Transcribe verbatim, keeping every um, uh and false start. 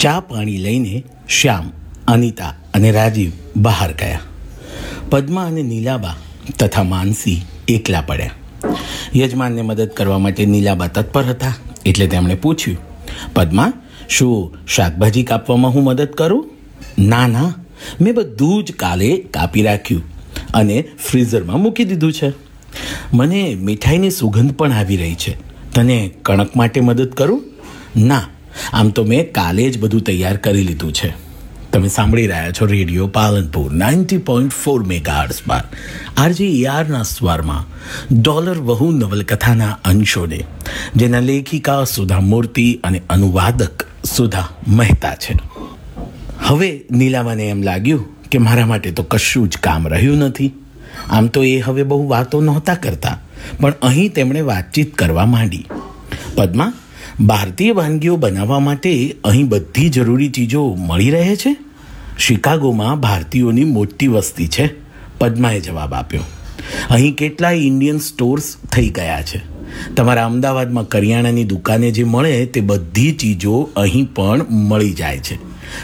ચા પાણી લઈને શ્યામ, અનિતા અને રાજીવ બહાર ગયા. પદ્મા અને નીલાબા તથા માનસી એકલા પડ્યા. યજમાનને મદદ કરવા માટે નીલાબા તત્પર હતા એટલે તેમણે પૂછ્યું, પદ્મા, શું શાકભાજી કાપવામાં હું મદદ કરું? ના ના, મેં બધું જ કાલે કાપી રાખ્યું અને ફ્રીઝરમાં મૂકી દીધું છે. મને મીઠાઈની સુગંધ પણ આવી રહી છે. તને કણક માટે મદદ કરું? ના, આમ તો મેં કાલે જ બધું તૈયાર કરી લીધું છે. તમે સાંભળી રહ્યા છો radio Palanpur ninety point four megahertz પર આરજે યારના સ્વરમાં ડોલર વહુ નવલકથાના અંશોને, જેના લેખિકા સુધા મૂર્તિ અને અનુવાદક સુધા મહેતા છે. હવે નીલામાને એમ લાગ્યું કે મારા માટે તો કશું જ કામ રહ્યું નથી. આમ તો એ હવે બહુ વાતો નહોતા કરતા, પણ અહીં તેમણે વાતચીત કરવા માંડી. પદ્મા, ભારતીય વાનગીઓ બનાવવા માટે અહીં બધી જરૂરી ચીજો મળી રહે છે? શિકાગોમાં ભારતીયોની મોટી વસ્તી છે, પદ્માએ જવાબ આપ્યો. અહીં કેટલાય ઇન્ડિયન સ્ટોર્સ થઈ ગયા છે. તમારા અમદાવાદમાં કરિયાણાની દુકાને જે મળે તે બધી ચીજો અહીં પણ મળી જાય છે.